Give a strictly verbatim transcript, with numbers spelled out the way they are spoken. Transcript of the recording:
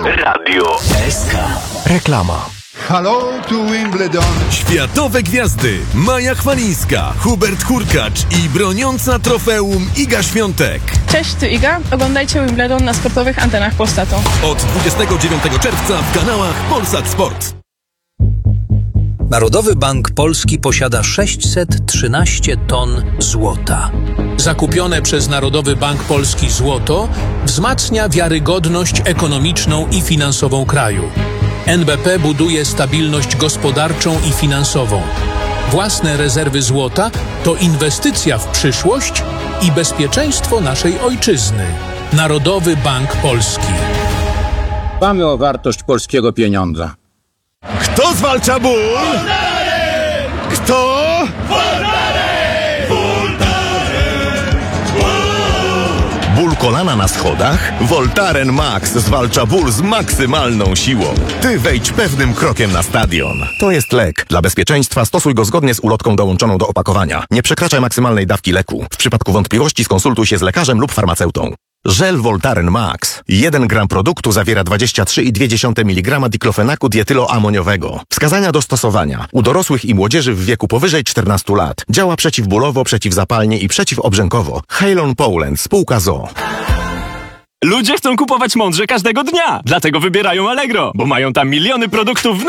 Radio S K. Reklama. Hello to Wimbledon. Światowe gwiazdy Maja Chwalińska, Hubert Hurkacz i broniąca trofeum Iga Świątek. Cześć, tu Iga. Oglądajcie Wimbledon na sportowych antenach Polsatu. Od dwudziestego dziewiątego czerwca w kanałach Polsat Sport. Narodowy Bank Polski posiada sześćset trzynaście ton złota. Zakupione przez Narodowy Bank Polski złoto wzmacnia wiarygodność ekonomiczną i finansową kraju. N B P buduje stabilność gospodarczą i finansową. Własne rezerwy złota to inwestycja w przyszłość i bezpieczeństwo naszej ojczyzny. Narodowy Bank Polski. Dbamy o wartość polskiego pieniądza. Kto zwalcza ból? Kto? Ból kolana na schodach? Voltaren Max zwalcza ból z maksymalną siłą. Ty wejdź pewnym krokiem na stadion. To jest lek. Dla bezpieczeństwa stosuj go zgodnie z ulotką dołączoną do opakowania. Nie przekraczaj maksymalnej dawki leku. W przypadku wątpliwości skonsultuj się z lekarzem lub farmaceutą. Żel Voltaren Max. jeden gram produktu zawiera dwadzieścia trzy przecinek dwa miligrama diklofenaku dietyloamoniowego. Wskazania do stosowania. U dorosłych i młodzieży w wieku powyżej czternastu lat. Działa przeciwbólowo, przeciwzapalnie i przeciwobrzękowo. Halon Poland, spółka z o o. Ludzie chcą kupować mądrze każdego dnia. Dlatego wybierają Allegro, bo mają tam miliony produktów w